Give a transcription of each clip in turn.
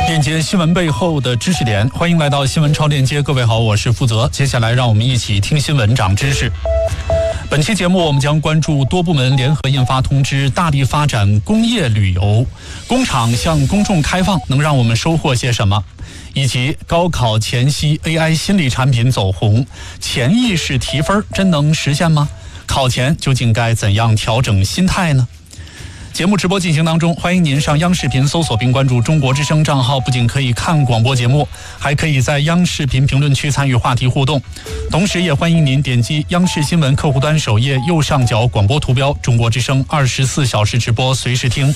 链接新闻背后的知识点，欢迎来到新闻超链接。各位好，我是负责。接下来让我们一起听新闻长知识。本期节目我们将关注多部门联合印发通知，大力发展工业旅游，工厂向公众开放能让我们收获些什么？以及高考前夕 AI 心理产品走红，潜意识提分真能实现吗？考前究竟该怎样调整心态呢？节目直播进行当中，欢迎您上央视频搜索并关注中国之声账号，不仅可以看广播节目，还可以在央视频评论区参与话题互动。同时也欢迎您点击央视新闻客户端首页右上角广播图标，中国之声24小时直播，随时听。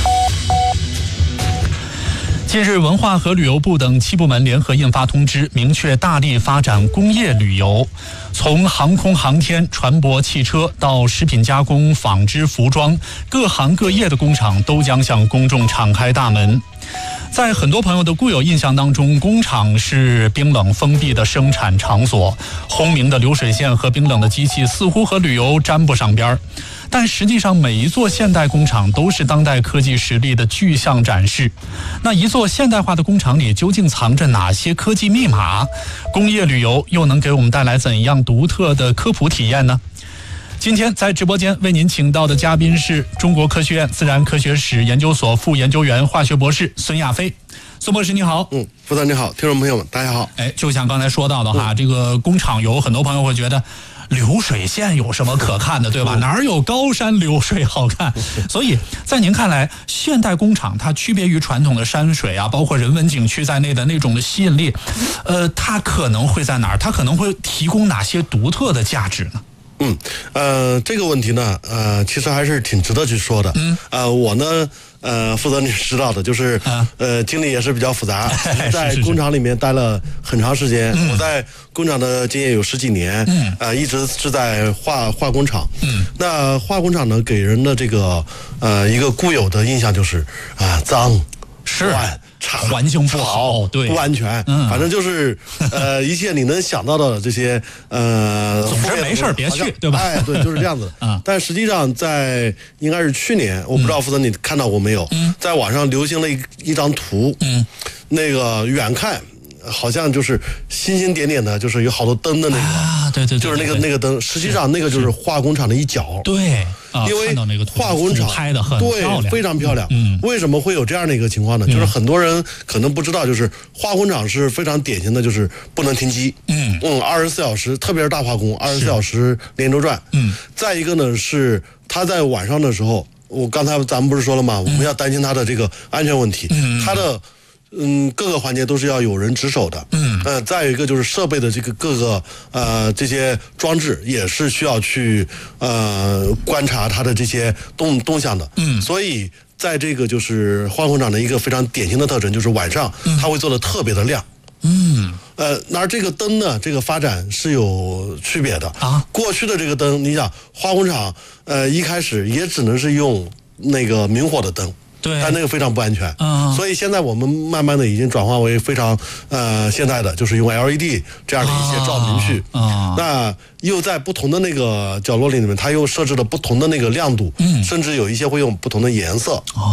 近日，文化和旅游部等7部门联合印发通知，明确大力发展工业旅游，从航空航天、船舶汽车到食品加工、纺织服装，各行各业的工厂都将向公众敞开大门。在很多朋友的固有印象当中，工厂是冰冷封闭的生产场所，轰鸣的流水线和冰冷的机器似乎和旅游沾不上边儿。但实际上，每一座现代工厂都是当代科技实力的具象展示。那一座现代化的工厂里究竟藏着哪些科技密码？工业旅游又能给我们带来怎样独特的科普体验呢？今天在直播间为您请到的嘉宾是中国科学院自然科学史研究所副研究员、化学博士孙亚飞。孙博士你好。 副总你好，听众朋友们大家好。 就像刚才说到的哈，这个工厂有很多朋友会觉得流水线有什么可看的，对吧？哪有高山流水好看？所以在您看来，现代工厂它区别于传统的山水啊，包括人文景区在内的那种的吸引力，它可能会在哪儿？它可能会提供哪些独特的价值呢？ 这个问题呢，其实还是挺值得去说的。我呢，负责你知道的，就是经历也是比较复杂，在工厂里面待了很长时间。我在工厂的经验有10几年，一直是在化工厂。那化工厂呢，给人的这个一个固有的印象就是脏、乱、 环境不好，对， 不安全，反正就是一切你能想到的这些总之没事别去，对吧？ 对，就是这样子。但实际上在应该是去年，我不知道负责你看到过没有，在网上流行了一张图，那个远看好像就是星星点点的，就是有好多灯的那个，对，就是那个灯，实际上那个就是化工厂的一角。 对， 因为化工厂拍的很漂亮， 对，非常漂亮。为什么会有这样的一个情况呢？就是很多人可能不知道，就是化工厂是非常典型的，就是不能停机。24小时，特别是大化工，24小时连轴转。再一个呢是它在晚上的时候，我刚才咱们不是说了吗？我们要担心它的这个安全问题。它的各个环节都是要有人值守的。再有一个就是设备的这个各个这些装置也是需要去观察它的这些动向的。所以在这个就是化工厂的一个非常典型的特征就是晚上它会做的特别的亮。而这个灯呢，这个发展是有区别的啊。过去的这个灯，你想化工厂一开始也只能是用那个明火的灯。对，但那个非常不安全。所以现在我们慢慢的已经转化为非常现代的，就是用 LED 这样的一些照明去。那又在不同的那个角落里面，它又设置了不同的那个亮度，甚至有一些会用不同的颜色。